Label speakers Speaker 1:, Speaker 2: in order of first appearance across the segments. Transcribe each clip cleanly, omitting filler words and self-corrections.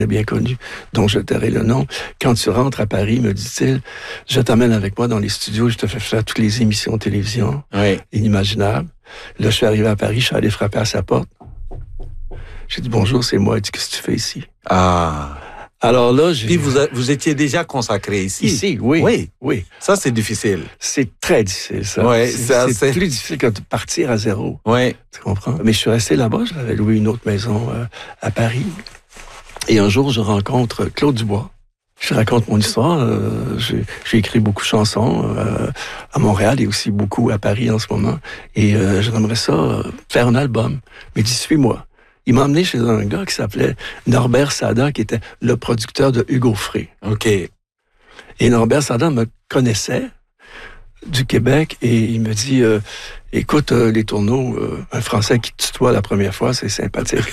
Speaker 1: bien connu, dont je tairai le nom. Quand tu rentres à Paris, me dit-il, je t'amène avec moi dans les studios, je te fais faire toutes les émissions de télévision inimaginables. Là, je suis arrivé à Paris, je suis allé frapper à sa porte. J'ai dit, bonjour, c'est moi. Il dit, qu'est-ce que tu fais ici?
Speaker 2: Ah.
Speaker 1: Alors là,
Speaker 2: Puis vous étiez déjà consacré ici?
Speaker 1: Ici, oui.
Speaker 2: Ça, c'est difficile.
Speaker 1: C'est très difficile, ça.
Speaker 2: Ouais,
Speaker 1: c'est plus difficile que de partir à zéro.
Speaker 2: Oui.
Speaker 1: Tu comprends? Mais je suis resté là-bas, j'avais loué une autre maison à Paris. Et un jour, je rencontre Claude Dubois. Je raconte mon histoire. J'ai écrit beaucoup de chansons à Montréal et aussi beaucoup à Paris en ce moment. Et j'aimerais ça faire un album. Mais dis, suis-moi. Il m'a emmené chez un gars qui s'appelait Norbert Sada, qui était le producteur de Hugo Frey.
Speaker 2: OK.
Speaker 1: Et Norbert Sada me connaissait du Québec et il me dit écoute les tourneaux, un Français qui tutoie la première fois, c'est sympathique.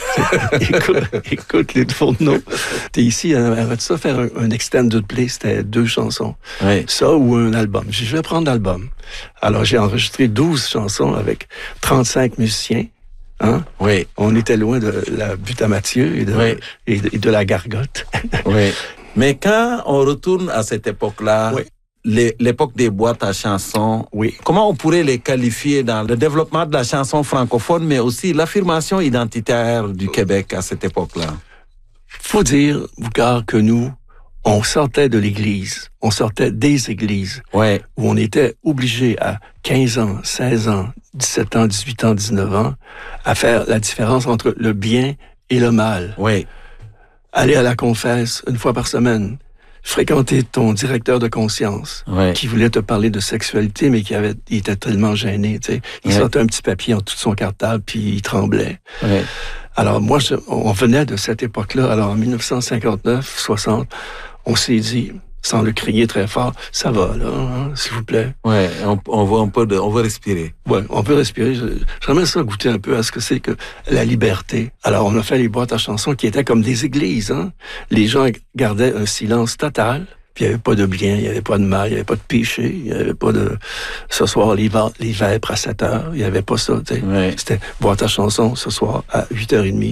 Speaker 1: écoute les tourneaux. T'es ici, arrête ça, faire un extended play, c'était 2 chansons.
Speaker 2: Oui.
Speaker 1: Ça ou un album. J'ai dit, je vais prendre l'album. Alors j'ai enregistré 12 chansons avec 35 musiciens. Hein?
Speaker 2: Oui.
Speaker 1: On était loin de la butte à Mathieu et de la gargote.
Speaker 2: Oui. Mais quand on retourne à cette époque-là, l'époque des boîtes à chansons, comment on pourrait les qualifier dans le développement de la chanson francophone, mais aussi l'affirmation identitaire du Québec à cette époque-là?
Speaker 1: Faut dire, Boucard, que nous, on sortait de l'église, on sortait des églises, où on était obligé à 15 ans, 16 ans, 17 ans, 18 ans, 19 ans, à faire la différence entre le bien et le mal.
Speaker 2: Oui.
Speaker 1: Aller à la confesse une fois par semaine, fréquenter ton directeur de conscience, qui voulait te parler de sexualité, mais il était tellement gêné, tu sais. Il sortait un petit papier en dessous de son cartable, puis il tremblait.
Speaker 2: Oui.
Speaker 1: Alors moi, on venait de cette époque-là. Alors en 1959, 60, on s'est dit, sans le crier très fort, ça va là, hein, s'il vous plaît.
Speaker 2: Ouais, on veut respirer.
Speaker 1: Ouais, on peut respirer. J'aimerais ça goûter un peu à ce que c'est que la liberté. Alors on a fait les boîtes à chansons qui étaient comme des églises. Hein. Les gens gardaient un silence total. Puis il n'y avait pas de bien, il n'y avait pas de mal, il n'y avait pas de péché, il n'y avait pas de ce soir les vêpres à 7 heures, il n'y avait pas ça. C'était boîte à chansons ce soir à 8h30,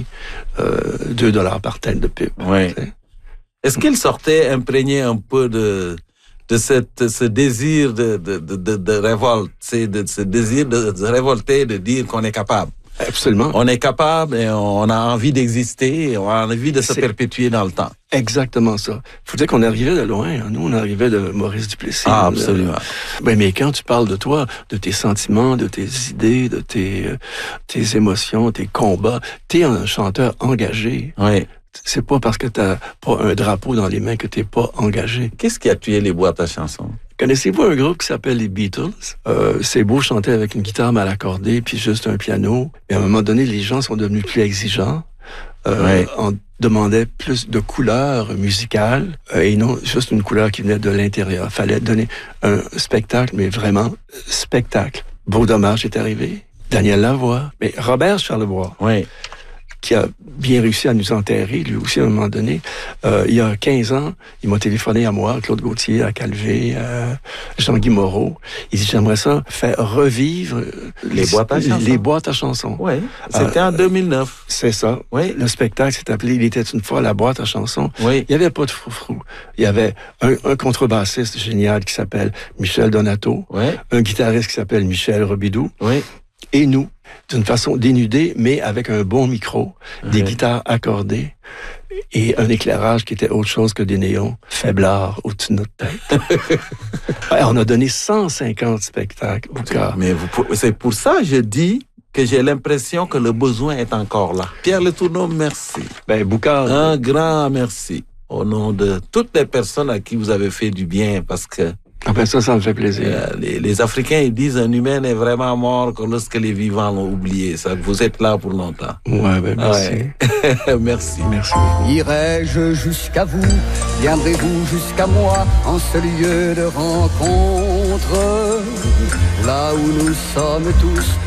Speaker 1: $2 par tête de pipe.
Speaker 2: Est-ce qu'il sortait imprégné un peu de ce désir de révolte, de ce désir de révolter, de dire qu'on est capable?
Speaker 1: Absolument.
Speaker 2: On est capable et on a envie d'exister, on a envie de se perpétuer dans le temps.
Speaker 1: Exactement ça. Faut dire qu'on arrivait de loin. Hein. Nous, on arrivait de Maurice Duplessis.
Speaker 2: Ah, absolument.
Speaker 1: Mais quand tu parles de toi, de tes sentiments, de tes idées, de tes émotions, tes combats, t'es un chanteur engagé.
Speaker 2: Oui.
Speaker 1: C'est pas parce que t'as pas un drapeau dans les mains que t'es pas engagé.
Speaker 2: Qu'est-ce qui a tué les boîtes à chansons?
Speaker 1: Connaissez-vous un groupe qui s'appelle les Beatles? C'est beau chanter avec une guitare mal accordée puis juste un piano. Et à un moment donné, les gens sont devenus plus exigeants. On demandait plus de couleurs musicales et non juste une couleur qui venait de l'intérieur. Fallait donner un spectacle, mais vraiment spectacle. Beau dommage est arrivé. Daniel Lavoie. Mais Robert Charlebois. Qui a bien réussi à nous enterrer, lui aussi, à un moment donné. Il y a 15 ans, il m'a téléphoné à moi, Claude Gauthier, à Calvé, à Jean-Guy Moreau. Il dit, j'aimerais ça faire revivre
Speaker 2: les
Speaker 1: boîtes à chansons.
Speaker 2: Oui, c'était en 2009.
Speaker 1: C'est ça.
Speaker 2: Oui.
Speaker 1: Le spectacle s'est appelé « Il était une fois la boîte à chansons ».
Speaker 2: Oui.
Speaker 1: Il n'y avait pas de froufrou. Il y avait un contrebassiste génial qui s'appelle Michel Donato, un guitariste qui s'appelle Michel Robidoux, et nous, d'une façon dénudée, mais avec un bon micro, des guitares accordées et un éclairage qui était autre chose que des néons faiblards au-dessus de notre tête. On a donné 150 spectacles.
Speaker 2: Mais c'est pour ça que je dis que j'ai l'impression que le besoin est encore là. Pierre Letourneau, merci.
Speaker 1: Boucard.
Speaker 2: Un grand merci au nom de toutes les personnes à qui vous avez fait du bien, parce que
Speaker 1: ça me fait plaisir.
Speaker 2: Les Africains, ils disent un humain n'est vraiment mort que lorsque les vivants l'ont oublié. Ça, vous êtes là pour longtemps.
Speaker 1: Merci.
Speaker 2: Merci.
Speaker 1: Merci.
Speaker 3: Irai-je jusqu'à vous, viendrez-vous jusqu'à moi, en ce lieu de rencontre, là où nous sommes tous